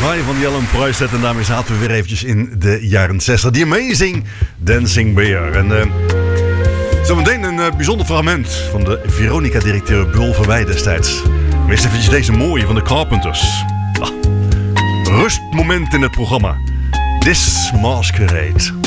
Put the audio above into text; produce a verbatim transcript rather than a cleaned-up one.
High van die Alan Price. En daarmee zaten we weer eventjes in de jaren zestig. The Amazing Dancing Bear. En uh, zometeen een uh, bijzonder fragment van de Veronica-directeur Bul Verwij destijds. Maar eerst eventjes deze mooie van de Carpenters. Ah, rustmoment in het programma. This Masquerade.